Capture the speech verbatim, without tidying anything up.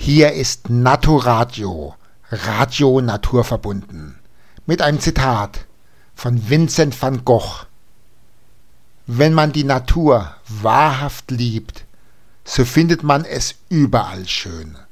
Hier ist Naturadio, Radio naturverbunden, mit einem Zitat von Vincent van Gogh. Wenn man die Natur wahrhaft liebt, so findet man es überall schön.